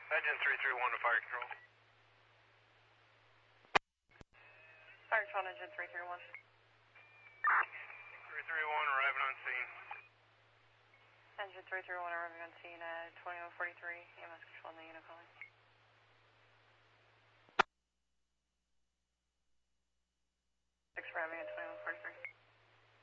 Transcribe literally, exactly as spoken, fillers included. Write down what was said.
Engine three three one to fire control. Fire control, engine three three one. three three one arriving on scene. Engine three three one arriving on scene at twenty-one forty-three. E M S control in the unit calling. six arriving at twenty-one forty-three.